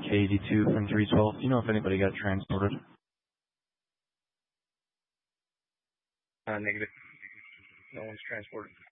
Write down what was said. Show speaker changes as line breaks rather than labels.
K82 from 312. Do you know if anybody got transported?
Negative. No one's transported.